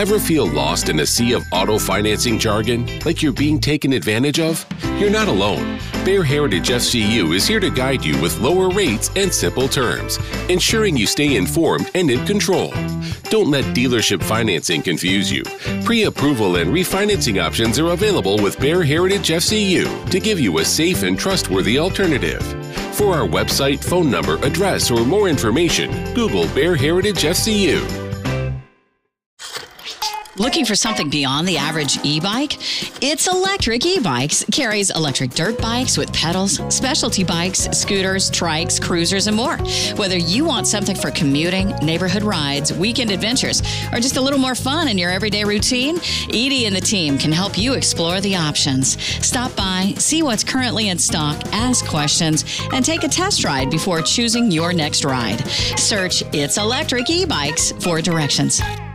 Ever feel lost in a sea of auto financing jargon, like you're being taken advantage of? You're not alone. Bear Heritage FCU is here to guide you with lower rates and simple terms, ensuring you stay informed and in control. Don't let dealership financing confuse you. Pre-approval and refinancing options are available with Bear Heritage FCU to give you a safe and trustworthy alternative. For our website, phone number, address, or more information, Google Bear Heritage FCU. Looking for something beyond the average e-bike? It's Electric E-Bikes carries electric dirt bikes with pedals, specialty bikes, scooters, trikes, cruisers, and more. Whether you want something for commuting, neighborhood rides, weekend adventures, or just a little more fun in your everyday routine, Edie and the team can help you explore the options. Stop by, see what's currently in stock, ask questions, and take a test ride before choosing your next ride. Search It's Electric E-Bikes for directions.